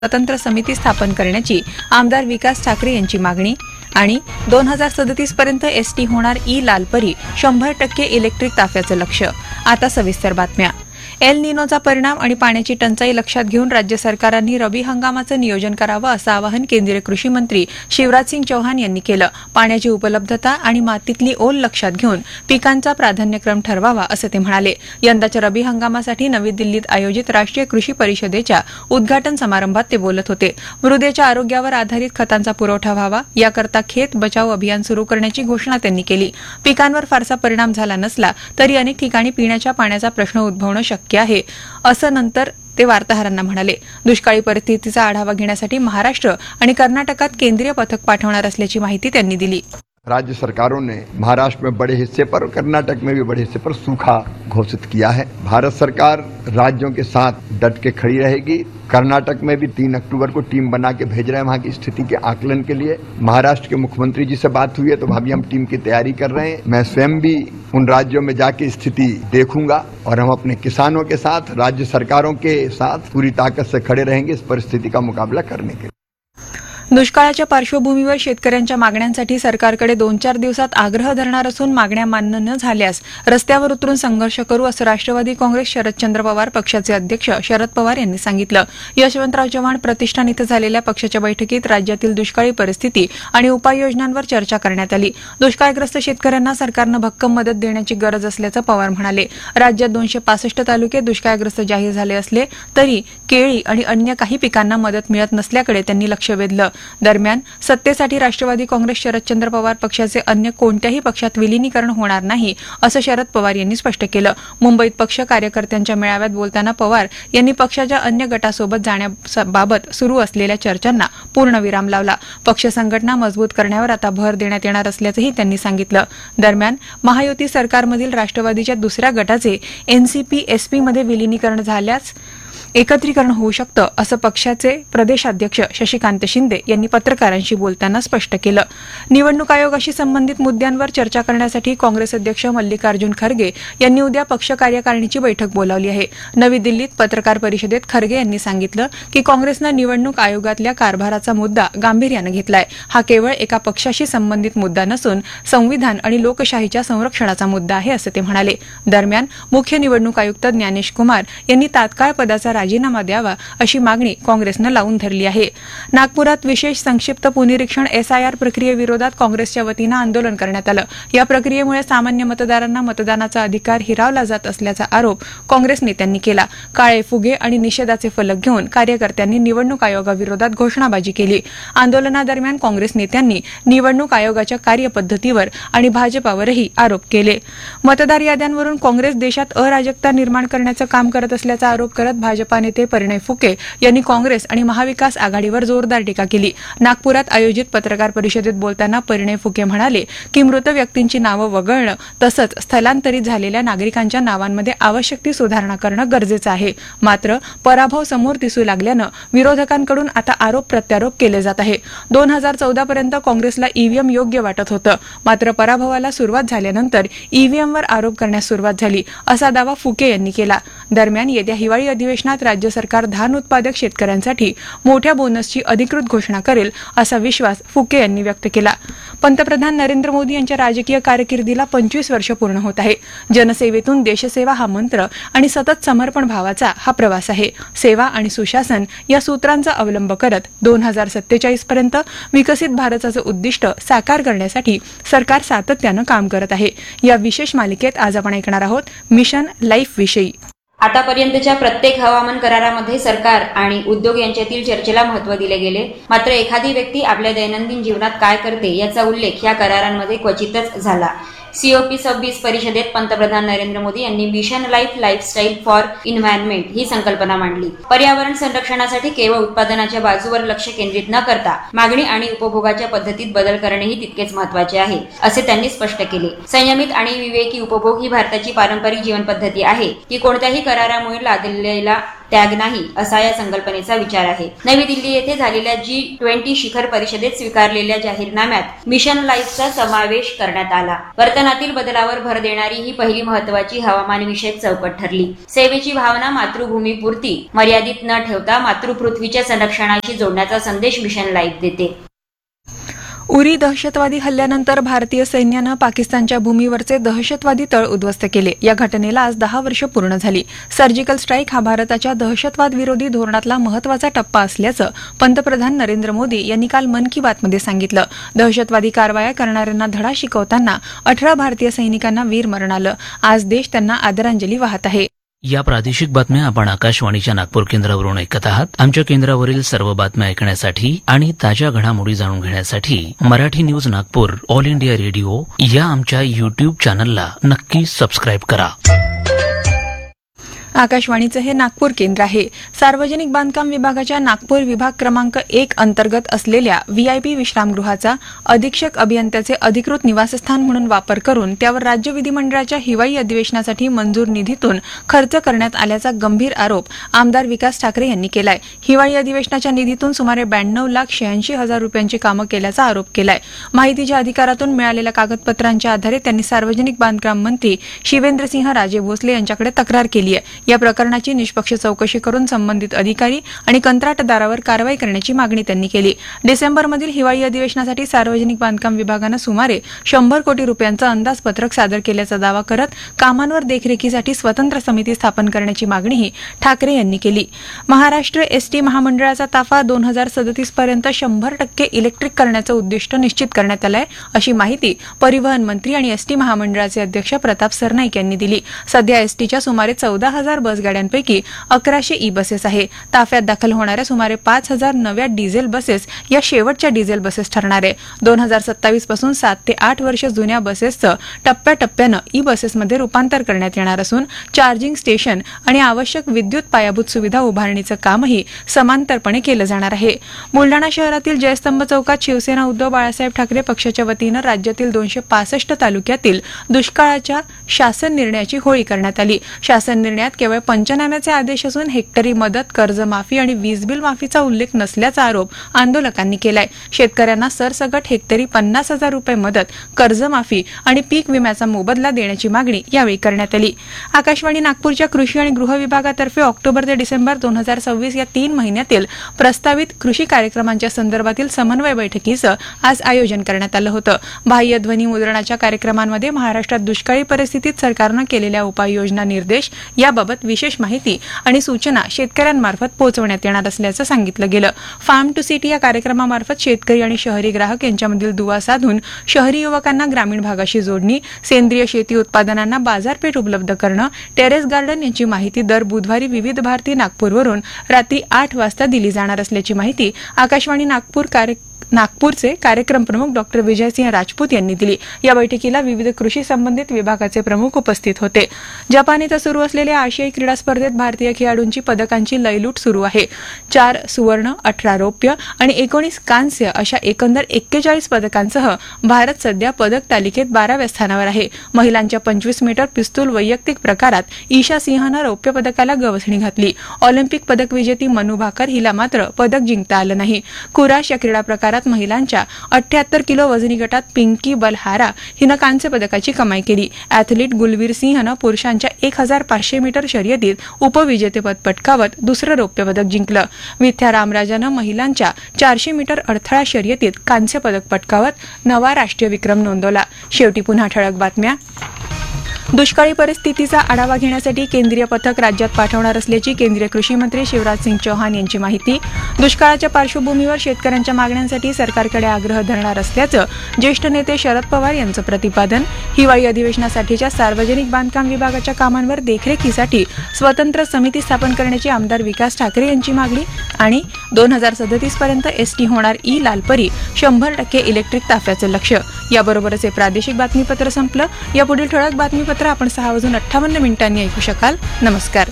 स्वतंत्र समिती स्थापन करण्याची आमदार विकास ठाकरे यांची मागणी आणि 2037 पर्यंत एसटी होणार लालपरी 100% इलेक्ट्रिक ताफ्याचं लक्ष्य. आता सविस्तर बातम्या. एल निनोचा परिणाम आणि पाण्याची टंचाई लक्षात घेऊन राज्य सरकारांनी रबी हंगामाचं नियोजन करावं असं आवाहन केंद्रीय कृषी मंत्री शिवराज सिंग चौहान यांनी केलं. पाण्याची उपलब्धता आणि मातीतली ओल लक्षात घेऊन पिकांचा प्राधान्यक्रम ठरवावा असं ते म्हणाले. यंदाच्या रबी हंगामासाठी नवी दिल्लीत आयोजित राष्ट्रीय कृषी परिषदेच्या उद्घाटन समारंभात ते बोलत होते. मृदेच्या आरोग्यावर आधारित खतांचा पुरवठा व्हावा याकरता खेत बचाव अभियान सुरू करण्याची घोषणा त्यांनी केली. पिकांवर फारसा परिणाम झाला नसला तरी अनेक ठिकाणी पिण्याच्या पाण्याचा प्रश्न उद्भवणं शक्य आहे असं नंतर ते वार्ताहरांना म्हणाले. दुष्काळी परिस्थितीचा आढावा घेण्यासाठी महाराष्ट्र आणि कर्नाटकात केंद्रीय पथक पाठवणार असल्याची माहिती त्यांनी दिली. राज्य सरकारों ने महाराष्ट्र में बड़े हिस्से पर और कर्नाटक में भी बड़े हिस्से पर सूखा घोषित किया है. भारत सरकार राज्यों के साथ डट के खड़ी रहेगी. कर्नाटक में भी 3 अक्टूबर को टीम बना के भेज रहे हैं वहां की स्थिति के आकलन के लिए. महाराष्ट्र के मुख्यमंत्री जी से बात हुई है तो अभी हम टीम की तैयारी कर रहे हैं. मैं स्वयं भी उन राज्यों में जाके स्थिति देखूंगा और हम अपने किसानों के साथ राज्य सरकारों के साथ पूरी ताकत से खड़े रहेंगे इस परिस्थिति का मुकाबला करने के लिए. दुष्काळाच्या पार्श्वभूमीवर शेतकऱ्यांच्या मागण्यांसाठी सरकारकडे 2-4 दिवसात आग्रह धरणार असून मागण्या मान्य न झाल्यास रस्त्यावर उतरून संघर्ष करू असं राष्ट्रवादी काँग्रेस शरदचंद्र पवार पक्षाचे अध्यक्ष शरद पवार यांनी सांगितलं. यशवंतराव चव्हाण प्रतिष्ठान इथं झालेल्या पक्षाच्या बैठकीत राज्यातील दुष्काळी परिस्थिती आणि उपाययोजनांवर चर्चा करण्यात आली. दुष्काळग्रस्त शेतकऱ्यांना सरकारनं भक्कम मदत देण्याची गरज असल्याचं पवार म्हणाले. राज्यात 265 तालुके दुष्काळग्रस्त जाहीर झाले असले तरी केळी आणि अन्य काही पिकांना मदत मिळत नसल्याकडे त्यांनी लक्ष वेधलं. दरम्यान सत्तेसाठी राष्ट्रवादी काँग्रेस शरदचंद्र पवार पक्षाचे अन्य कोणत्याही पक्षात विलीनीकरण होणार नाही असं शरद पवार यांनी स्पष्ट केलं. मुंबईत पक्ष कार्यकर्त्यांच्या मेळाव्यात बोलताना पवार यांनी पक्षाच्या अन्य गटासोबत जाण्याबाबत सुरू असलेल्या चर्चांना पूर्णविराम लावला. पक्ष संघटना मजबूत करण्यावर आता भर देण्यात येणार असल्याचंही त्यांनी सांगितलं. दरम्यान महायुती सरकारमधील राष्ट्रवादीच्या दुसऱ्या गटाचे एनसीपी एसपीमध्ये विलीनीकरण झाल्यास एकत्रीकरण होऊ शकतं असं पक्षाचे प्रदेशाध्यक्ष शशिकांत शिंदे यांनी पत्रकारांशी बोलताना स्पष्ट केलं. निवडणूक आयोगाशी संबंधित मुद्द्यांवर चर्चा करण्यासाठी काँग्रेस अध्यक्ष मल्लिकार्जुन खरगे यांनी उद्या पक्ष कार्यकारिणीची बैठक बोलावली आहे. नवी दिल्लीत पत्रकार परिषदेत खरगे यांनी सांगितलं की काँग्रेसनं निवडणूक आयोगातल्या कारभाराचा मुद्दा गांभीर्यानं घेतलाय. हा केवळ एका पक्षाशी संबंधित मुद्दा नसून संविधान आणि लोकशाहीच्या संरक्षणाचा मुद्दा आहे असं ते म्हणाले. दरम्यान मुख्य निवडणूक आयुक्त ज्ञानेश कुमार यांनी तात्काळ पदाचा राजीनामा द्यावा अशी मागणी काँग्रेसनं लावून धरली आहे. नागपुरात विशेष संक्षिप्त पुनरीक्षण एसआयआर प्रक्रियेविरोधात काँग्रेसच्या वतीनं आंदोलन करण्यात आलं. या प्रक्रियेमुळे सामान्य मतदारांना मतदानाचा अधिकार हिरावला जात असल्याचा आरोप काँग्रेस नेत्यांनी केला. काळे फुगे आणि निषेधाचे फलक घेऊन कार्यकर्त्यांनी निवडणूक आयोगाविरोधात घोषणाबाजी केली. आंदोलनादरम्यान काँग्रेस नेत्यांनी निवडणूक आयोगाच्या कार्यपद्धतीवर आणि भाजपावरही आरोप केले. मतदार याद्यांवरून काँग्रेस देशात अराजकता निर्माण करण्याचं काम करत असल्याचा आरोप करत भाजपा नेते परिणय फुके यांनी काँग्रेस आणि महाविकास आघाडीवर जोरदार टीका केली. नागपुरात आयोजित पत्रकार परिषदेत बोलताना परिणय फुके म्हणाले की मृत व्यक्तींची नावं वगळणं तसंच स्थलांतरित झालेल्या नागरिकांच्या नावांमध्ये आवश्यक ती सुधारणा करणं गरजेचं आहे. मात्र पराभव समोर दिसू लागल्यानं विरोधकांकडून आता आरोप प्रत्यारोप केले जात आहे. 2014 पर्यंत काँग्रेसला ईव्हीएम योग्य वाटत होतं. मात्र पराभवाला सुरुवात झाल्यानंतर ईव्हीएमवर आरोप करण्यास सुरुवात झाली असा दावा फुके यांनी केला. दरम्यान येत्या हिवाळी अधिवेशनात राज्य सरकार धान उत्पादक शेतकऱ्यांसाठी मोठ्या बोनसची अधिकृत घोषणा करेल असा विश्वास फुके यांनी व्यक्त केला. पंतप्रधान नरेंद्र मोदी यांच्या राजकीय कारकिर्दीला 25 वर्ष पूर्ण होत आहे. जनसेवेतून देशसेवा हा मंत्र आणि सतत समर्पण भावाचा हा प्रवास आहे. सेवा आणि सुशासन या सूत्रांचा अवलंब करत 2047 पर्यंत विकसित भारताचं उद्दिष्ट साकार करण्यासाठी सरकार सातत्यानं काम करत आहे. या विशेष मालिकेत आज आपण ऐकणार आहोत मिशन लाईफ विषयी. आतापर्यंतच्या प्रत्येक हवामान करारामध्ये सरकार आणि उद्योग यांच्यातील चर्चेला महत्त्व दिले गेले. मात्र एखादी व्यक्ती आपल्या दैनंदिन जीवनात काय करते याचा उल्लेख या करारांमध्ये क्वचितच झाला. COP26 परिषदेत पंतप्रधान नरेंद्र मोदी यांनी मिशन लाईफस्टाईल फॉर इन्व्हायरमेंट ही संकल्पना मांडली. पर्यावरण संरक्षणासाठी केवळ उत्पादनाच्या बाजूवर लक्ष केंद्रित न करता मागणी आणि उपभोगाच्या पद्धतीत बदल करणेही तितकेच महत्वाचे आहे असे त्यांनी स्पष्ट केले. संयमित आणि विवेकी उपभोग ही भारताची पारंपरिक जीवन पद्धती आहे. ती कोणत्याही करारामुळे लादलेला त्याग नाही असा या संकल्पनेचा विचार आहे. नवी दिल्ली येथे झालेल्या G20 शिखर परिषदेत स्वीकारलेल्या जाहीरनाम्यात मिशन लाईफचा समावेश करण्यात आला. वर्तनातील बदलावर भर देणारी ही पहिली महत्वाची हवामानविषयक चौकट ठरली. सेवेची भावना मातृभूमीपुरती मर्यादित न ठेवता मातृपृथ्वीच्या संरक्षणाशी जोडण्याचा संदेश मिशन लाईफ देते. उरी दहशतवादी हल्ल्यानंतर भारतीय सैन्यानं पाकिस्तानच्या भूमीवरचे दहशतवादी तळ उद्ध्वस्त केले. या घटनेला आज 10 वर्ष पूर्ण झाली. सर्जिकल स्ट्राईक हा भारताच्या दहशतवाद विरोधी धोरणातला महत्वाचा टप्पा असल्याचं पंतप्रधान नरेंद्र मोदी यांनी काल मन की बातमध्ये सांगितलं. दहशतवादी कारवाया करणाऱ्यांना धडा शिकवताना 18 भारतीय सैनिकांना वीरमरण आलं. आज देश त्यांना आदरांजली वाहत आहे. या प्रादेशिक बातम्या आपण आकाशवाणीच्या नागपूर केंद्रावरून ऐकत आहात. आमच्या केंद्रावरील सर्व बातम्या ऐकण्यासाठी आणि ताज्या घडामोडी जाणून घेण्यासाठी Marathi news Nagpur all India radio या आमच्या युट्यूब चॅनलला नक्की सबस्क्राईब करा. आकाशवाणीचं हे नागपूर केंद्र आहे. सार्वजनिक बांधकाम विभागाच्या नागपूर विभाग क्रमांक 1 अंतर्गत असलेल्या व्हीआयपी विश्रामगृहाचा अधीक्षक अभियंत्याचे अधिकृत निवासस्थान म्हणून वापर करून त्यावर राज्य विधिमंडळाच्या हिवाळी अधिवेशनासाठी मंजूर निधीतून खर्च करण्यात आल्याचा गंभीर आरोप आमदार विकास ठाकरे यांनी केलाय. हिवाळी अधिवेशनाच्या निधीतून सुमारे 92,86,000 रुपयांची कामं केल्याचा आरोप केलाय. माहितीच्या अधिकारातून मिळालेल्या कागदपत्रांच्या आधारे त्यांनी सार्वजनिक बांधकाम मंत्री शिवेंद्रसिंह राजे भोसले यांच्याकडे तक्रार केली आहे. या प्रकरणाची निष्पक्ष चौकशी करून संबंधित अधिकारी आणि कंत्राटदारावर कारवाई करण्याची मागणी त्यांनी केली. डिसेंबरमधील हिवाळी अधिवेशनासाठी सार्वजनिक बांधकाम विभागानं सुमारे 100 कोटी रुपयांचं अंदाजपत्रक सादर केल्याचा दावा करत कामांवर देखरेखीसाठी स्वतंत्र समिती स्थापन करण्याची मागणीही ठाकरे यांनी केली. महाराष्ट्र एसटी महामंडळाचा ताफा 2037 पर्यंत 100% इलेक्ट्रिक करण्याचं उद्दिष्ट निश्चित करण्यात आलं आहे, अशी माहिती परिवहन मंत्री आणि एसटी महामंडळाचे अध्यक्ष प्रताप सरनाईक यांनी दिली. सध्या एसटीच्या सुमारे 14,000 बसगाड्यांपैकी 1100 ई बसेस आहे. ताफ्यात दाखल होणाऱ्या सुमारे 5,000 नव्या डिझेल बसेस या शेवटच्या डिझेल बसेस ठरणार आहे. 2027 पासून 7 ते 8 वर्ष जुन्या बसेसचं टप्प्याटप्प्यानं ई बसेसमध्ये रूपांतर करण्यात येणार असून चार्जिंग स्टेशन आणि आवश्यक विद्युत पायाभूत सुविधा उभारणीचं कामही समांतरपणे केलं जाणार आहे. बुलडाणा शहरातील जयस्तंभ चौकात शिवसेना उद्धव बाळासाहेब ठाकरे पक्षाच्या वतीनं राज्यातील 265 तालुक्यातील दुष्काळाच्या शासन निर्णयाची होळी करण्यात आली. शासन निर्णयात केवळ पंचनाम्याचे आदेश असून हेक्टरी मदत, कर्जमाफी आणि वीज बिल माफीचा उल्लेख नसल्याचा आरोप आंदोलकांनी केलाय. शेतकऱ्यांना सरसगट हेक्टरी 50,000 रुपये मदत, कर्जमाफी आणि पीक विम्याचा मोबदला देण्याची मागणी यावेळी करण्यात आली. आकाशवाणी नागपूरच्या कृषी आणि गृह विभागातर्फे ऑक्टोबर ते डिसेंबर 2026 या 3 महिन्यातील प्रस्तावित कृषी कार्यक्रमांच्या संदर्भातील समन्वय बैठकीचं आज आयोजन करण्यात आलं होतं. बाह्य ध्वनी मुद्रणाच्या कार्यक्रमांमध्ये महाराष्ट्रात दुष्काळी परिस्थितीत सरकारनं केलेल्या उपाययोजना, निर्देश याबाबत विशेष माहिती आणि सूचना शेतकऱ्यांमार्फत पोहोचवण्यात येणार असल्याचं सांगितलं गेलं. फार्म टू सिटी या कार्यक्रमामार्फत शेतकरी आणि शहरी ग्राहक यांच्यामधील दुवा साधून शहरी युवकांना ग्रामीण भागाशी जोडणी, सेंद्रिय शेती उत्पादनांना बाजारपेठ उपलब्ध करणं, टेरेस गार्डन यांची माहिती दर बुधवारी विविध भारती नागपूरवरून रात्री 8 वाजता दिली जाणार असल्याची माहिती आकाशवाणी नागपूरचे कार्यक्रम प्रमुख डॉक्टर विजयसिंह राजपूत यांनी दिली. या बैठकीला विविध कृषी संबंधित विभागाचे प्रमुख उपस्थित होते. जपान इथं सुरू असलेल्या आशियाई क्रीडा स्पर्धेत भारतीय खेळाडूंची पदकांची लयलूट सुरू आहे. 4 सुवर्ण, 18 रौप्य आणि 19 कांस्य अशा एकंदर 41 पदकांसह भारत सध्या पदक तालिकेत 12व्या स्थानावर आहे. महिलांच्या 25 मीटर पिस्तूल वैयक्तिक प्रकारात ईशा सिंहनं रौप्य पदकाला गवसणी घातली. ऑलिम्पिक पदक विजेती मनु भाकर हिला मात्र पदक जिंकता आलं नाही. कुराश या क्रीडा प्रकारात महिलांच्या 78 किलो वजनी गटात पिंकी बलहारा हिनं कांस्य पदकाची कमाई केली. अॅथलीट गुलवीर सिंहनं पुरुषांच्या 1500 मीटर शर्यतीत उपविजेतेपद पटकावत दुसरं रौप्य पदक जिंकलं. विथ्या रामराजानं महिलांच्या 400 मीटर अडथळा शर्यतीत कांस्य पदक पटकावत नवा राष्ट्रीय विक्रम नोंदवला. शेवटी पुन्हा ठळक बातम्या. दुष्काळी परिस्थितीचा आढावा घेण्यासाठी केंद्रीय पथक राज्यात पाठवणार असल्याची केंद्रीय कृषी मंत्री शिवराज सिंग चौहान यांची माहिती. दुष्काळाच्या पार्श्वभूमीवर शेतकऱ्यांच्या मागण्यांसाठी सरकारकडे आग्रह धरणार असल्याचं ज्येष्ठ नेते शरद पवार यांचं प्रतिपादन. हिवाळी अधिवेशनासाठीच्या सार्वजनिक बांधकाम विभागाच्या कामांवर देखरेखीसाठी स्वतंत्र समिती स्थापन करण्याची आमदार विकास ठाकरे यांची मागणी. आणि 2037 पर्यंत एसटी होणार ई लालपरी, 100% इलेक्ट्रिक ताफ्याचं लक्ष्य. याबरोबरच हे प्रादेशिक बातमीपत्र संपलं. यापुढील ठळक बातमीपत्र आपण 6:58 ऐकू शकाल. नमस्कार.